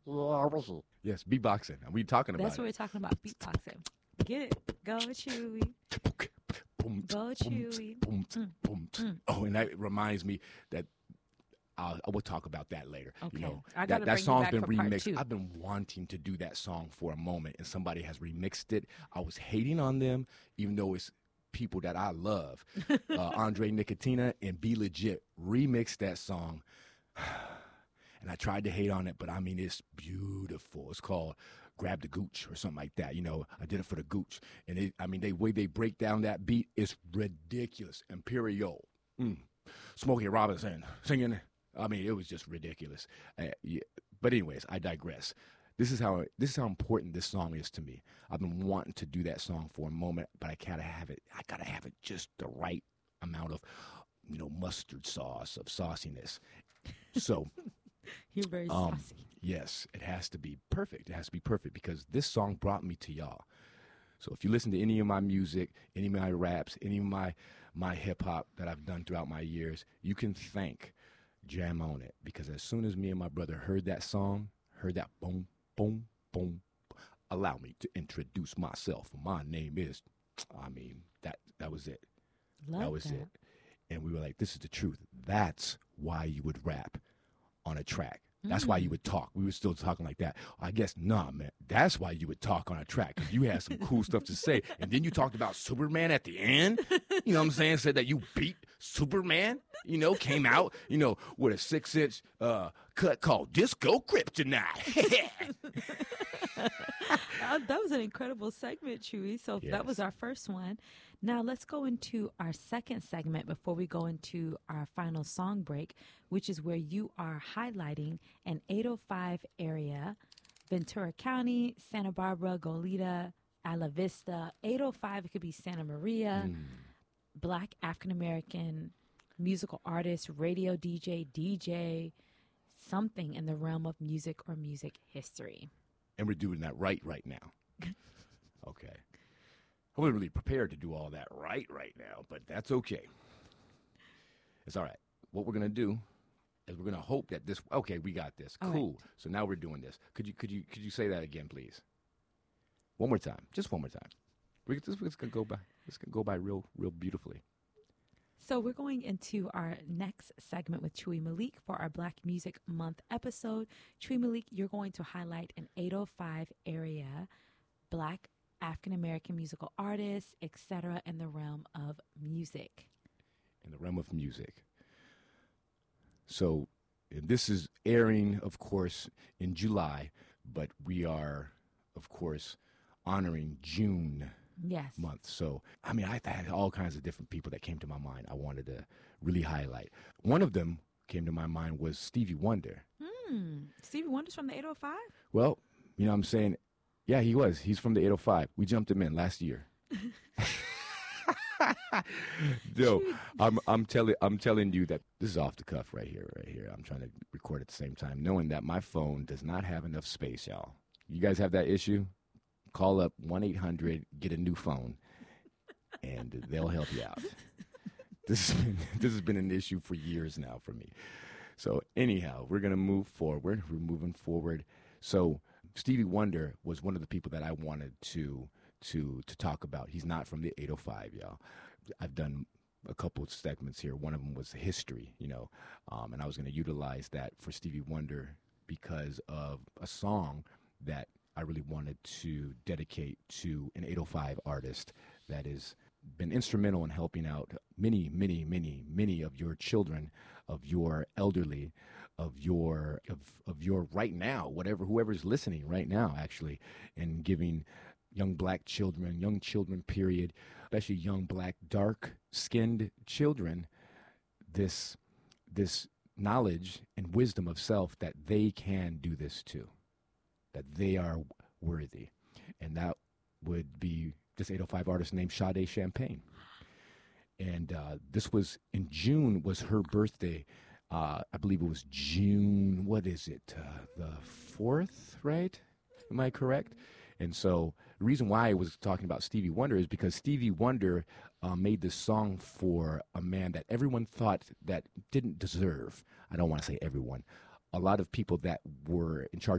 Yes, beatboxing. We talking about That's what we're talking about. Beatboxing. Get it. Go Chewy. Go Chewy. Oh, and that reminds me that I will talk about that later. Okay. You know, I gotta that bring you song's back been for part remixed. 2. I've been wanting to do that song for a moment, and somebody has remixed it. I was hating on them, even though it's people that I love. Andre Nicotina and Be Legit remixed that song. And I tried to hate on it, but I mean, it's beautiful. It's called Grab the Gooch or something like that. You know, I did it for the Gooch. And the way they break down that beat is ridiculous. Imperial. Smokey Robinson singing. I mean, it was just ridiculous. Yeah. But anyways, I digress. This is how important this song is to me. I've been wanting to do that song for a moment, but I gotta have it just the right amount of, mustard sauce, of sauciness. So You're very saucy. yes, it has to be perfect. It has to be perfect because this song brought me to y'all. So if you listen to any of my music, any of my raps, any of my hip hop that I've done throughout my years, you can thank Jam On It, because as soon as me and my brother heard that song, heard that boom, boom, boom, allow me to introduce myself. My name is, that was it. That was it. And we were like, this is the truth. That's why you would rap on a track. That's why you would talk. We were still talking like that. I guess, nah, man. That's why you would talk on a track, because you had some cool stuff to say. And then you talked about Superman at the end. You know what I'm saying? Said that you beat Superman, came out, with a 6-inch cut called Disco Kryptonite. That was an incredible segment, Chewy. So Yes. that was our first one. Now let's go into our second segment before we go into our final song break, which is where you are highlighting an 805 area, Ventura County, Santa Barbara, Goleta, Ala Vista. 805, it could be Santa Maria, Black African-American musical artist, radio DJ, something in the realm of music or music history. And we're doing that right now. Okay. I wasn't really prepared to do all that right now, but that's okay. It's all right. What we're going to do is we're going to hope that this, okay, we got this. All Cool. right. So now we're doing this. Could you say that again, please? One more time. Just one more time. This is going to go by real beautifully. So we're going into our next segment with Chewy Malik for our Black Music Month episode. Chewy Malik, you're going to highlight an 805 area, Black African-American musical artists, etc., in the realm of music. In the realm of music. So this is airing, of course, in July, but we are, of course, honoring June month. So, I had all kinds of different people that came to my mind I wanted to really highlight. One of them came to my mind was Stevie Wonder. Stevie Wonder's from the 805? Well, you know what I'm saying? Yeah, he was. He's from the 805. We jumped him in last year. Yo, I'm telling you that this is off the cuff right here. I'm trying to record at the same time, knowing that my phone does not have enough space, y'all. You guys have that issue? Call up 1-800, get a new phone, and they'll help you out. This has been an issue for years now for me. So anyhow, we're gonna move forward. We're moving forward. So Stevie Wonder was one of the people that I wanted to talk about. He's not from the 805, y'all. I've done a couple of segments here. One of them was history, and I was going to utilize that for Stevie Wonder because of a song that I really wanted to dedicate to an 805 artist that has been instrumental in helping out many, many, many, many of your children, of your elderly, of your right now, whoever's listening right now, actually, and giving young black children, period, especially young black dark-skinned children, this knowledge and wisdom of self that they can do this too, that they are worthy. And that would be this 805 artist named Sade Champagne. And this was in June, was her birthday. I believe it was June, what is it, the 4th, right? Am I correct? And so the reason why I was talking about Stevie Wonder is because Stevie Wonder made this song for a man that everyone thought that didn't deserve. I don't want to say everyone. A lot of people that were in charge